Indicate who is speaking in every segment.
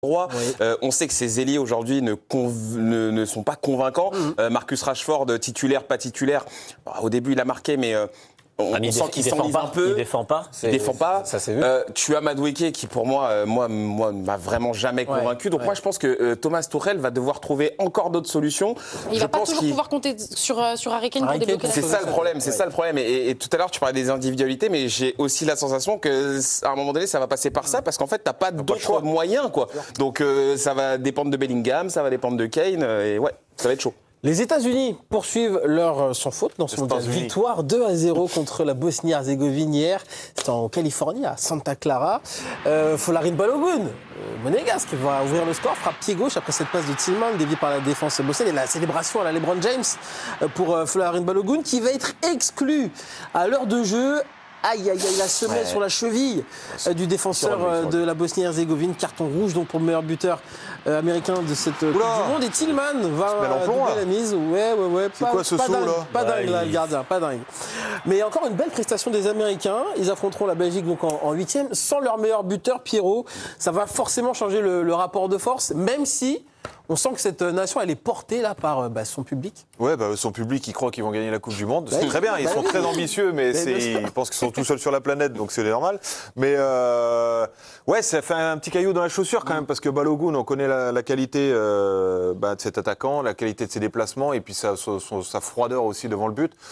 Speaker 1: Oui. On sait que ces ailiers aujourd'hui ne sont pas convaincants. Marcus Rashford, titulaire, pas titulaire. Au début, il a marqué, mais on sent qu'il s'enlise un peu.
Speaker 2: Il défend pas.
Speaker 1: Il défend pas.
Speaker 2: Ça s'est vu.
Speaker 1: Tu as Madueke qui, pour moi, m'a vraiment jamais convaincu. Donc moi, je pense que Thomas Tuchel va devoir trouver encore d'autres solutions.
Speaker 3: Il va pas toujours pouvoir compter sur Harry Kane pour débloquer la
Speaker 1: C'est ça le problème. C'est ça le problème. Et tout à l'heure, tu parlais des individualités, mais j'ai aussi la sensation que à un moment donné, ça va passer par ça, parce qu'en fait, t'as pas d'autres moyens, quoi. Donc ça va dépendre de Bellingham, ça va dépendre de Kane, et ouais, ça va être chaud.
Speaker 4: Les États-Unis poursuivent leur sans faute dans ce mondial. Victoire 2-0 contre la Bosnie-Herzégovine hier. C'était en Californie, à Santa Clara. Folarin Balogun, monégasque, qui va ouvrir le score, frappe pied gauche après cette passe de Tillman déviée par la défense bosnienne. Et la célébration à la LeBron James pour Folarin Balogun, qui va être exclu à l'heure de jeu. Aïe, la semelle sur la cheville du défenseur de la Bosnie-Herzégovine. Carton rouge donc pour le meilleur buteur américain de cette Coupe du Monde. Et Tillman va doubler la mise. Ouais.
Speaker 5: C'est quoi ce saut là?
Speaker 4: Pas dingue là, le gardien, pas dingue. Mais encore une belle prestation des Américains. Ils affronteront la Belgique donc en huitième sans leur meilleur buteur, Pierrot. Ça va forcément changer le rapport de force, même si on sent que cette nation, elle est portée là par son public.
Speaker 5: Ouais, son public, il croit qu'ils vont gagner la Coupe du Monde. C'est très bien, ils sont très ambitieux, mais ils pensent qu'ils sont tout seuls sur la planète, donc c'est normal. Mais ouais, ça fait un petit caillou dans la chaussure quand même, parce que Balogun, on connaît la qualité de cet attaquant, la qualité de ses déplacements, et puis sa froideur aussi devant le but.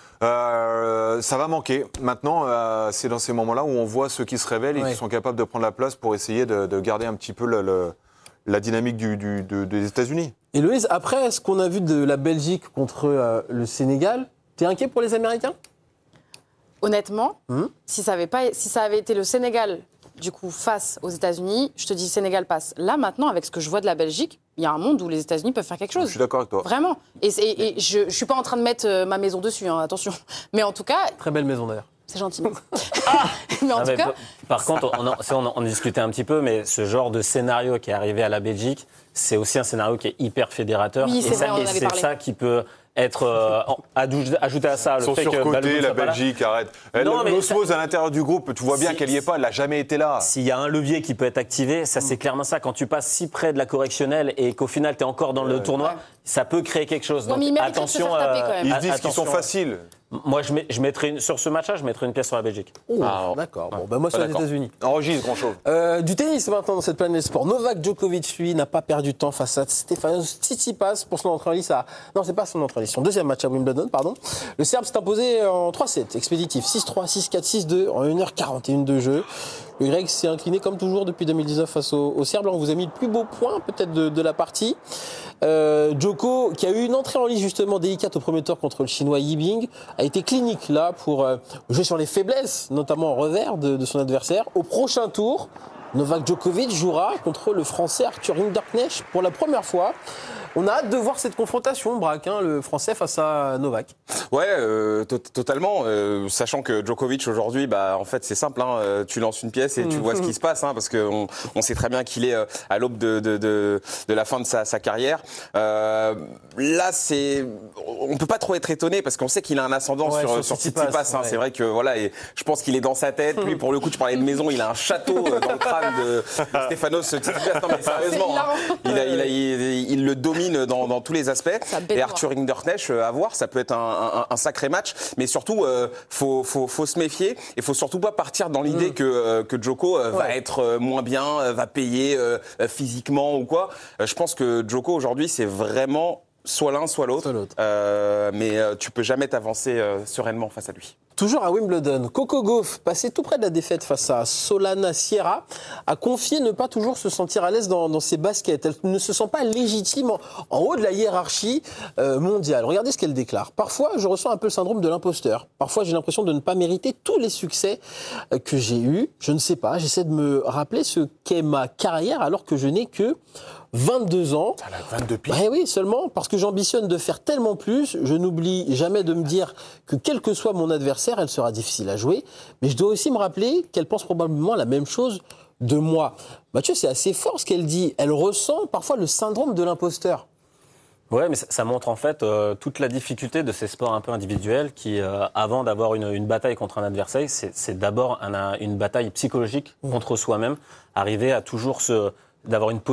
Speaker 5: Ça va manquer. Maintenant, c'est dans ces moments-là où on voit ceux qui se révèlent et qui sont capables de prendre la place pour essayer de garder un petit peu la dynamique des États-Unis.
Speaker 4: Et Loïs, après ce qu'on a vu de la Belgique contre le Sénégal, t'es inquiet pour les Américains ?
Speaker 3: Honnêtement, si ça avait été le Sénégal, du coup, face aux États-Unis, je te dis Sénégal passe. Là, maintenant, avec ce que je vois de la Belgique, il y a un monde où les États-Unis peuvent faire quelque chose.
Speaker 5: Je suis d'accord avec toi.
Speaker 3: Vraiment. Et je suis pas en train de mettre ma maison dessus, hein, attention. Mais en tout cas...
Speaker 4: Très belle maison d'ailleurs.
Speaker 3: C'est gentil. Mais en tout cas...
Speaker 2: Par contre, on discutait un petit peu, mais ce genre de scénario qui est arrivé à la Belgique, c'est aussi un scénario qui est hyper fédérateur.
Speaker 3: Oui, c'est
Speaker 2: ça qui peut être ajouté à ça.
Speaker 5: Son surcoté, la Belgique, arrête. L'osmose à l'intérieur du groupe, tu vois bien qu'elle n'y est pas, elle n'a jamais été là.
Speaker 2: S'il y a un levier qui peut être activé, ça c'est clairement ça. Quand tu passes si près de la correctionnelle et qu'au final tu es encore dans le tournoi, ça peut créer quelque chose.
Speaker 3: Donc, attention,
Speaker 5: ils se disent qu'ils sont faciles.
Speaker 2: Moi, sur ce match-là, je mettrais une pièce sur la Belgique.
Speaker 4: D'accord. Moi, sur les États-Unis.
Speaker 5: Enregistre, grand chauve.
Speaker 4: Du tennis maintenant dans cette planète sport. Novak Djokovic, lui, n'a pas perdu de temps face à Stefanos Tsitsipas pour son entrée en lice Non, c'est pas son entrée en lice. Son deuxième match à Wimbledon, pardon. Le Serbe s'est imposé en 3-7, expéditif. 6-3, 6-4, 6-2 en 1h41 de jeu. Le Grec s'est incliné comme toujours depuis 2019 face au Serbe. Là, on vous a mis le plus beau point peut-être de la partie. Djoko, qui a eu une entrée en lice justement délicate au premier tour contre le Chinois Yibing, a été clinique là pour jouer sur les faiblesses, notamment en revers de son adversaire. Au prochain tour, Novak Djokovic jouera contre le Français Arthur Hinderknecht pour la première fois. On a hâte de voir cette confrontation, Braque, le Français face à Novak.
Speaker 1: Ouais, totalement. Sachant que Djokovic aujourd'hui, en fait, c'est simple. Tu lances une pièce et tu vois ce qui se passe, parce qu'on sait très bien qu'il est à l'aube de la fin de sa carrière. Là, on peut pas trop être étonné parce qu'on sait qu'il a un ascendant sur Tsitsipas. C'est vrai que et je pense qu'il est dans sa tête. Lui, pour le coup, tu parlais de maison, il a un château dans le crâne de Stefanos Tsitsipas. Non, mais sérieusement, il le domine dans tous les aspects. Et Arthur Hinderknecht, à voir, ça peut être un sacré match. Mais surtout, faut se méfier. Et faut surtout pas partir dans l'idée que Djoko va être moins bien, va payer physiquement ou quoi. Je pense que Djoko aujourd'hui, c'est vraiment soit l'un, soit l'autre. Mais tu peux jamais t'avancer sereinement face à lui.
Speaker 4: Toujours à Wimbledon, Coco Gauff, passé tout près de la défaite face à Solana Sierra, a confié ne pas toujours se sentir à l'aise dans ses baskets. Elle ne se sent pas légitime en haut de la hiérarchie mondiale. Regardez ce qu'elle déclare. Parfois, je ressens un peu le syndrome de l'imposteur. Parfois, j'ai l'impression de ne pas mériter tous les succès que j'ai eus. Je ne sais pas, j'essaie de me rappeler ce qu'est ma carrière alors que je n'ai que 22 ans.
Speaker 5: Elle a 22 piges.
Speaker 4: Oui, seulement parce que j'ambitionne de faire tellement plus, je n'oublie jamais de me dire que quel que soit mon adversaire, elle sera difficile à jouer. Mais je dois aussi me rappeler qu'elle pense probablement la même chose de moi. Mathieu, c'est assez fort ce qu'elle dit. Elle ressent parfois le syndrome de l'imposteur.
Speaker 2: Ouais, mais ça montre en fait toute la difficulté de ces sports un peu individuels qui, avant d'avoir une bataille contre un adversaire, c'est d'abord une bataille psychologique contre soi-même. Arriver à toujours d'avoir une